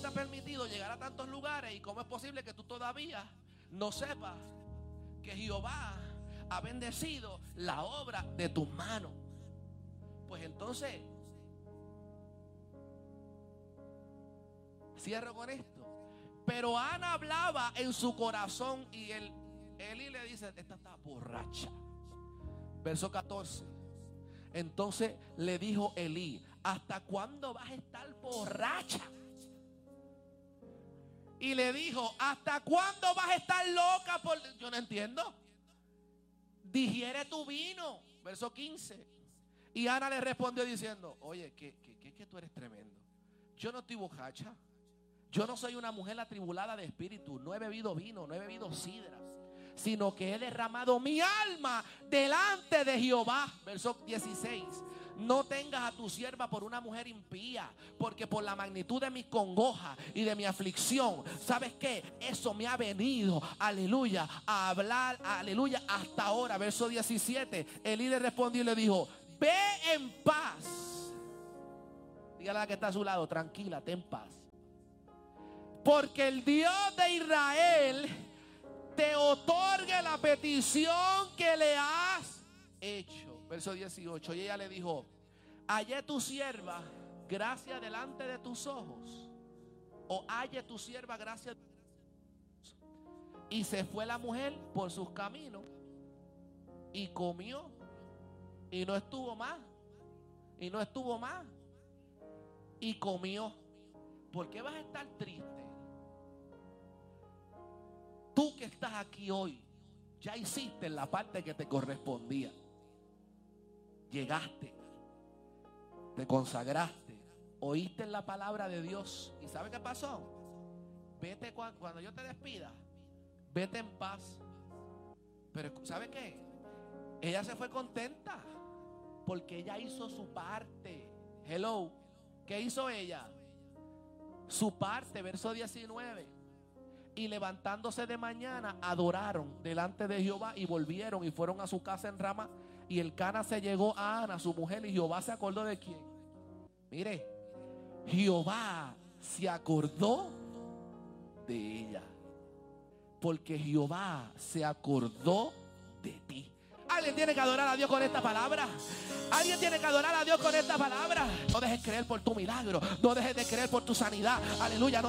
ha permitido llegar a tantos lugares y cómo es posible que tú todavía no sepas que Jehová ha bendecido la obra de tus manos. Pues entonces, cierro con esto. Pero Ana hablaba en su corazón y Elí le dice: esta está borracha. Verso 14. Entonces le dijo Elí: ¿hasta cuándo vas a estar borracha? Y le dijo: ¿hasta cuándo vas a estar loca? Yo no entiendo. Digiere tu vino. Verso 15. Y Ana le respondió diciendo: oye, que tú eres tremendo. Yo no estoy borracha. Yo no soy una mujer atribulada de espíritu. No he bebido vino, no he bebido sidra, sino que he derramado mi alma delante de Jehová. Verso 16. No tengas a tu sierva por una mujer impía, porque por la magnitud de mi congoja y de mi aflicción, ¿sabes qué? Eso me ha venido, aleluya, a hablar, aleluya, hasta ahora. Verso 17. Elí le respondió y le dijo: ve en paz. Dígale a la que está a su lado: tranquila, ten paz. Porque el Dios de Israel te otorgue la petición que le has hecho. Verso 18. Y ella le dijo: hallé tu sierva gracia delante de tus ojos, o halle tu sierva gracia. Y se fue la mujer por sus caminos y comió, y no estuvo más, y no estuvo más, y comió. ¿Por qué vas a estar triste? Tú que estás aquí hoy, ya hiciste la parte que te correspondía. Llegaste, te consagraste, oíste la palabra de Dios. ¿Y sabe qué pasó? Vete cuando yo te despida, vete en paz. Pero ¿sabe qué? Ella se fue contenta porque ella hizo su parte. Hello. ¿Qué hizo ella? Su parte. Verso 19. Y levantándose de mañana, adoraron delante de Jehová y volvieron y fueron a su casa en Ramá. Y Elcana se llegó a Ana, su mujer, y Jehová se acordó de quién. Mire, Jehová se acordó de ella, porque Jehová se acordó de ti. Alguien tiene que adorar a Dios con esta palabra. Alguien tiene que adorar a Dios con esta palabra. No dejes creer por tu milagro. No dejes de creer por tu sanidad. Aleluya.